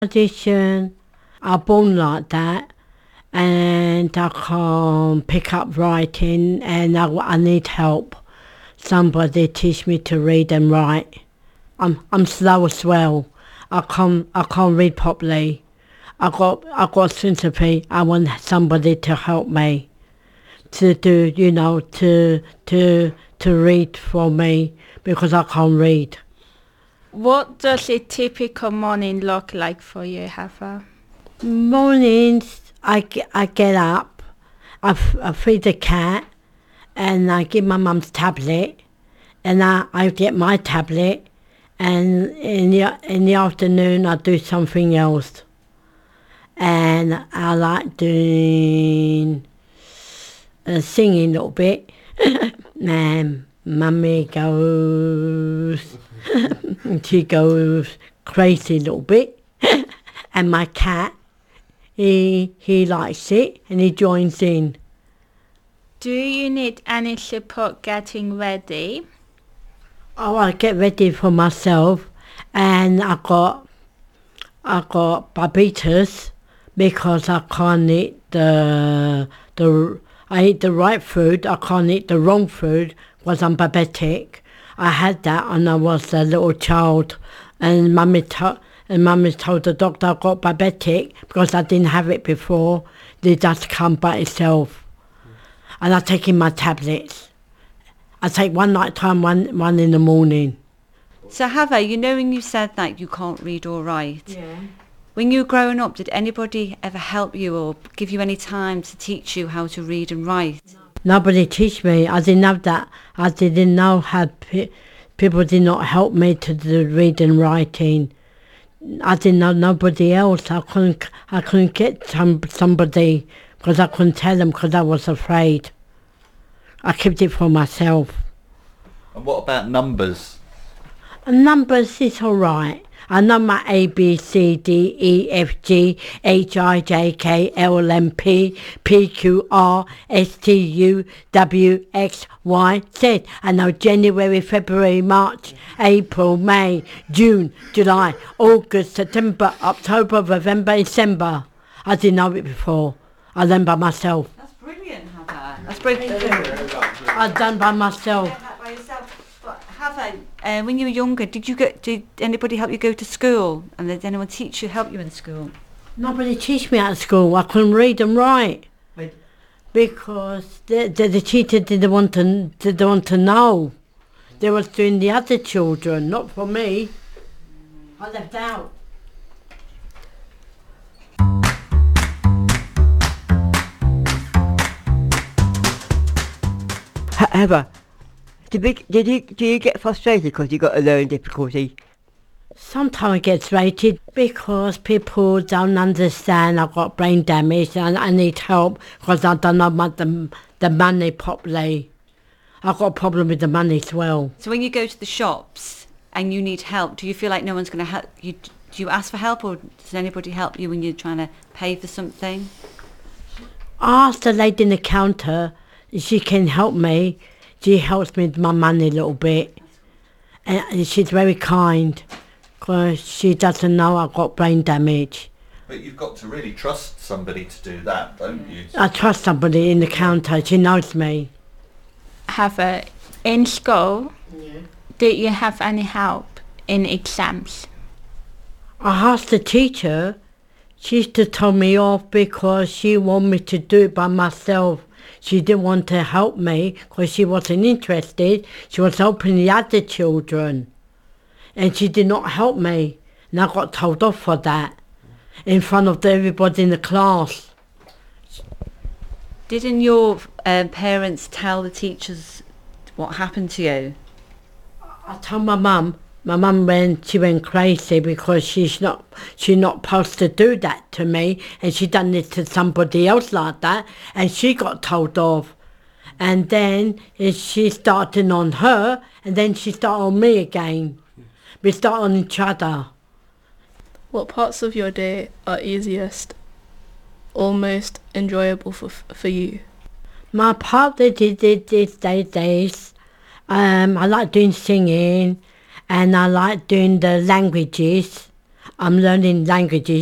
Audition, I'm born like that, and I can't pick up writing, and I need help. Somebody teach me to read and write. I'm slow as well. I can't read properly. I got sympathy. I want somebody to help me to do, to read for me because I can't read. What does a typical morning look like for you, Heather? Mornings, I get up, I feed the cat, and I give my mum's tablet, and I get my tablet, and in the afternoon I do something else, and I like doing singing a little bit, and mummy goes, she goes crazy a little bit, and my cat, he likes it and he joins in. Do you need any support getting ready? Oh, I get ready for myself, and I got diabetes because I can't eat I eat the right food. I can't eat the wrong food because I'm diabetic. I had that when I was a little child, and mummy told the doctor I got diabetic because I didn't have it before. They just come by itself. And I take in my tablets. I take one night time, one in the morning. So Heather, when you said that you can't read or write, Yeah. when you were growing up, did anybody ever help you or give you any time to teach you how to read and write? Nobody teach me. I didn't have that. I didn't know how people did not help me to do reading and writing. I didn't know nobody else. I couldn't get somebody because I couldn't tell them because I was afraid. I kept it for myself. And what about numbers? And numbers is all right. I know my A, B, C, D, E, F, G, H, I, J, K, L, M, P, P, Q, R, S, T, U, W, X, Y, Z. I know January, February, March, April, May, June, July, August, September, October, November, December. I didn't know it before. I learned by myself. That's brilliant, Heather. That's brilliant. I done by myself. By yourself. But Heather, when you were younger, did anybody help you go to school? And did anyone help you in school? Nobody teach me at school. I couldn't read and write. Because the teacher didn't want to know. They was doing the other children, not for me. I left out. Heather, do you get frustrated because you got a learning difficulty? Sometimes I get frustrated because people don't understand I've got brain damage and I need help because I don't know the money properly. I've got a problem with the money as well. So when you go to the shops and you need help, do you feel like no one's going to help you? Do you ask for help, or does anybody help you when you're trying to pay for something? I asked the lady in the counter if she can help me. She helps me with my money a little bit. And she's very kind because she doesn't know I've got brain damage. But you've got to really trust somebody to do that, don't you? I trust somebody in the counter. She knows me. Heather, in school, did you have any help in exams? I asked the teacher. She used to tell me off because she wanted me to do it by myself. She didn't want to help me because she wasn't interested. She was helping the other children. And she did not help me. And I got told off for that in front of everybody in the class. Didn't your parents tell the teachers what happened to you? I told my mum. My mum went crazy because she's not supposed to do that to me, and she done it to somebody else like that, and she got told off. And then she started on her, and then she started on me again. We started on each other. What parts of your day are easiest or most enjoyable for you? My part of these days, I like doing singing, and I like doing the languages. I'm learning languages